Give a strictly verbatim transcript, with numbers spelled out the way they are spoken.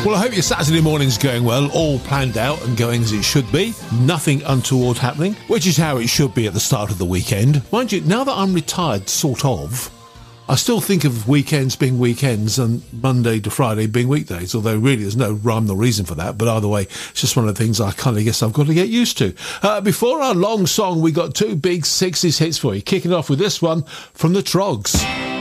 Well, I hope your Saturday morning's going well, all planned out and going as it should be. Nothing untoward happening, which is how it should be at the start of the weekend. Mind you, now that I'm retired, sort of, I still think of weekends being weekends and Monday to Friday being weekdays, although really there's no rhyme or reason for that. But either way, it's just one of the things I kind of guess I've got to get used to. Uh, before our long song, we got two big sixties hits for you. Kicking off with this one from the Trogs.